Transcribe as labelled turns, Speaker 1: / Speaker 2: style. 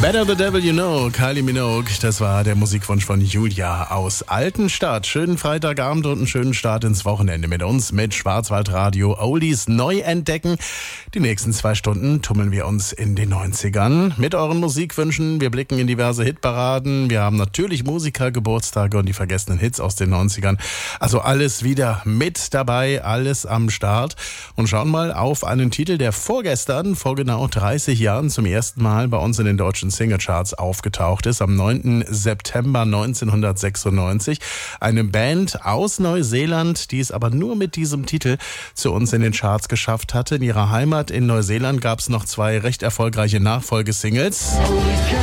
Speaker 1: Better the Devil You Know, Kylie Minogue, das war der Musikwunsch von Julia aus Altenstadt. Schönen Freitagabend und einen schönen Start ins Wochenende mit uns, mit Schwarzwaldradio Oldies neu entdecken. Die nächsten 2 Stunden tummeln wir uns in den 90ern mit euren Musikwünschen. Wir blicken in diverse Hitparaden. Wir haben natürlich Musikergeburtstage und die vergessenen Hits aus den 90ern. Also alles wieder mit dabei, alles am Start. Und schauen mal auf einen Titel, der vorgestern, vor genau 30 Jahren, zum ersten Mal bei uns in den deutschen Singlecharts aufgetaucht ist, am 9. September 1996. Eine Band aus Neuseeland, die es aber nur mit diesem Titel zu uns in den Charts geschafft hatte. In ihrer Heimat in Neuseeland gab es noch 2 recht erfolgreiche Nachfolgesingles.